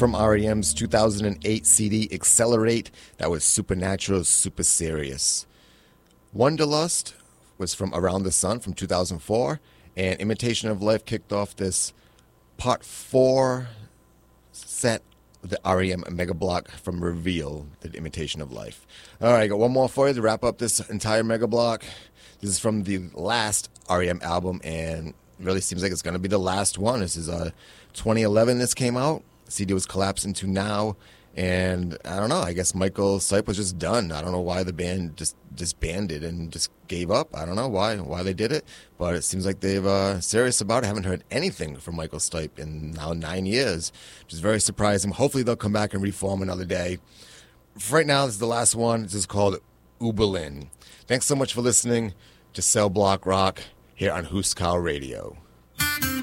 from REM's 2008 CD Accelerate. That was Supernatural, Super Serious. Wonderlust was from Around the Sun from 2004. And Imitation of Life kicked off this part 4 set of the REM Mega Block from Reveal, the Imitation of Life. All right, I got one more for you to wrap up this entire Mega Block. This is from the last REM album, and it really seems like it's going to be the last one. This is 2011 this came out. The CD was collapsed into Now, and I don't know, I guess Michael Stipe was just done. I don't know why the band just disbanded and just gave up. I don't know why they did it, but it seems like they've serious about it. I haven't heard anything from Michael Stipe in now 9 years, which is very surprising. Hopefully they'll come back and reform another day. For right now, this is the last one. This is called Uberlin. Thanks so much for listening to Cell Block Rock here on Huskau Radio.